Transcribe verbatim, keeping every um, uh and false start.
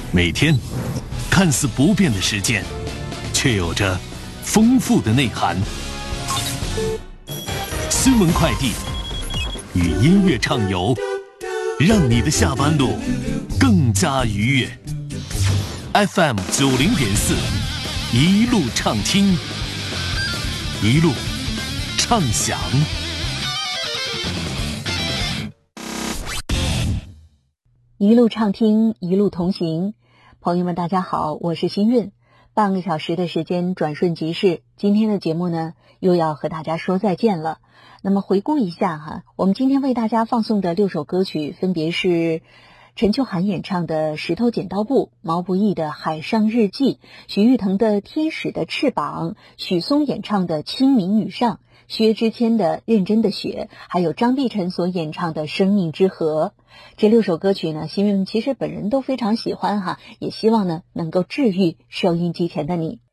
每天看似不变的时间，却有着丰富的内涵。新闻快递与音乐畅游，让你的下班路更加愉悦。F M 九零点四，一路畅听，一路畅享。 一路畅听，一路同行。朋友们大家好，我是新韵。半个小时的时间转瞬即逝，今天的节目呢又要和大家说再见了。那么回顾一下哈，我们今天为大家放送的六首歌曲分别是陈秋涵演唱的《石头剪刀布》，毛不易的《海上日记》，许玉腾的《天使的翅膀》，许嵩演唱的《清明雨上》，薛之谦的《认真的雪》，还有张碧晨所演唱的《生命之河》。这六首歌曲呢，新韵其实本人都非常喜欢哈，也希望呢能够治愈收音机前的你。